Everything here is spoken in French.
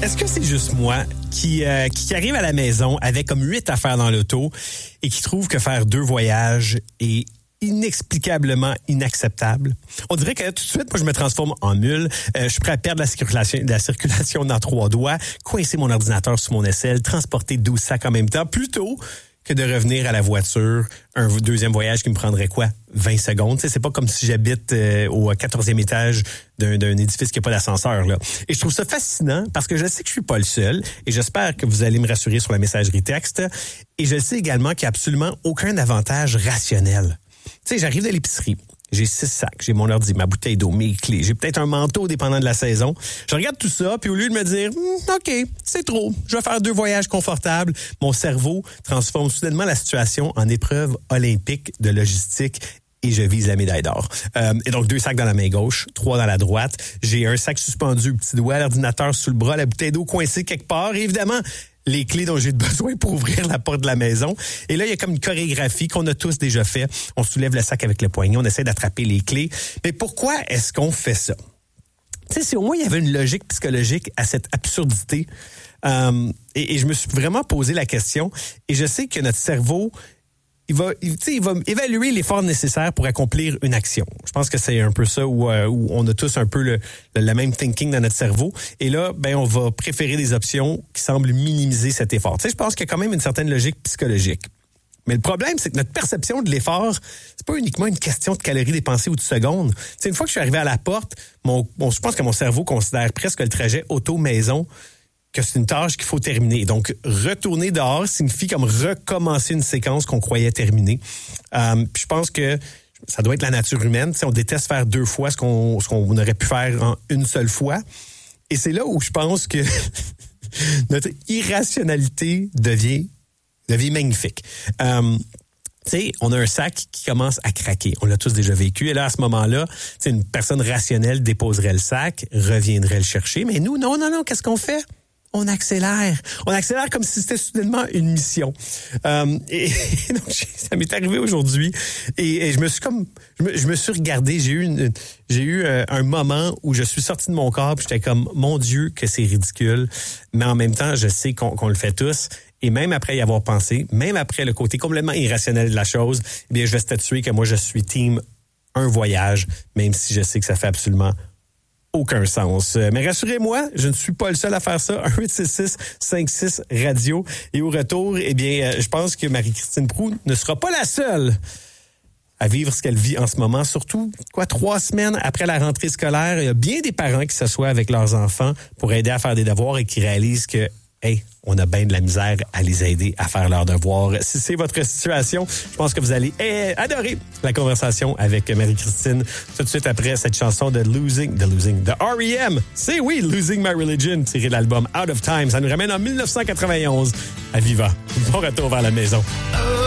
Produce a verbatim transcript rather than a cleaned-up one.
Est-ce que c'est juste moi qui, euh, qui arrive à la maison avec comme huit affaires dans l'auto et qui trouve que faire deux voyages est inexplicablement inacceptable? On dirait que tout de suite, moi, je me transforme en mule. Euh, je suis prêt à perdre la circulation, la circulation dans trois doigts, coincer mon ordinateur sous mon aisselle, transporter douze sacs en même temps, plutôt que de revenir à la voiture, un deuxième voyage qui me prendrait quoi? vingt secondes. Tu sais, c'est pas comme si j'habite euh, au quatorzième étage d'un, d'un édifice qui n'a pas d'ascenseur, là. Et je trouve ça fascinant parce que je sais que je suis pas le seul et j'espère que vous allez me rassurer sur la messagerie texte. Et je sais également qu'il n'y a absolument aucun avantage rationnel. Tu sais, j'arrive de l'épicerie. J'ai six sacs, j'ai mon ordi, ma bouteille d'eau, mes clés, j'ai peut-être un manteau dépendant de la saison. Je regarde tout ça, puis au lieu de me dire hm, « OK, c'est trop, je vais faire deux voyages confortables », mon cerveau transforme soudainement la situation en épreuve olympique de logistique et je vise la médaille d'or. Euh, et donc, deux sacs dans la main gauche, trois dans la droite. J'ai un sac suspendu au petit doigt, l'ordinateur sous le bras, la bouteille d'eau coincée quelque part. Et évidemment, les clés dont j'ai besoin pour ouvrir la porte de la maison. Et là, il y a comme une chorégraphie qu'on a tous déjà fait. On soulève le sac avec le poignet, on essaie d'attraper les clés. Mais pourquoi est-ce qu'on fait ça? Tu sais, si au moins il y avait une logique psychologique à cette absurdité. Euh, et, et je me suis vraiment posé la question. Et je sais que notre cerveau, il va, il, il va évaluer l'effort nécessaire pour accomplir une action. Je pense que c'est un peu ça où, euh, où on a tous un peu le, le, le même thinking dans notre cerveau. Et là, ben, on va préférer des options qui semblent minimiser cet effort. Tu sais, je pense qu'il y a quand même une certaine logique psychologique. Mais le problème, c'est que notre perception de l'effort, c'est pas uniquement une question de calories dépensées ou de secondes. Tu sais, une fois que je suis arrivé à la porte, mon, mon, je pense que mon cerveau considère presque le trajet auto-maison que c'est une tâche qu'il faut terminer. Donc, retourner dehors signifie comme recommencer une séquence qu'on croyait terminée. Euh, puis je pense que ça doit être la nature humaine. Tu sais, on déteste faire deux fois ce qu'on, ce qu'on aurait pu faire en une seule fois. Et c'est là où je pense que notre irrationalité devient, devient magnifique. Euh, Tu sais, on a un sac qui commence à craquer. On l'a tous déjà vécu. Et là, à ce moment-là, tu sais, une personne rationnelle déposerait le sac, reviendrait le chercher. Mais nous, non, non, non, qu'est-ce qu'on fait? On accélère. On accélère comme si c'était soudainement une mission. Euh, et, et donc, ça m'est arrivé aujourd'hui. Et, et je me suis comme, je me, je me suis regardé. J'ai eu une, j'ai eu un, un moment où je suis sorti de mon corps. Puis j'étais comme, mon Dieu, que c'est ridicule. Mais en même temps, je sais qu'on, qu'on le fait tous. Et même après y avoir pensé, même après le côté complètement irrationnel de la chose, eh bien, je vais statuer que moi, je suis team un voyage, même si je sais que ça fait absolument aucun sens. Mais rassurez-moi, je ne suis pas le seul à faire ça. un huit six six cinq six radio. Et au retour, eh bien, je pense que Marie-Christine Proulx ne sera pas la seule à vivre ce qu'elle vit en ce moment. Surtout, quoi, trois semaines après la rentrée scolaire, il y a bien des parents qui s'assoient avec leurs enfants pour aider à faire des devoirs et qui réalisent que hey, on a bien de la misère à les aider à faire leurs devoirs. Si c'est votre situation, je pense que vous allez adorer la conversation avec Marie-Christine tout de suite après cette chanson de Losing, de Losing, de R E M. C'est oui, Losing My Religion, tiré de l'album Out of Time. Ça nous ramène en dix-neuf cent quatre-vingt-onze à Viva. Bon retour vers la maison.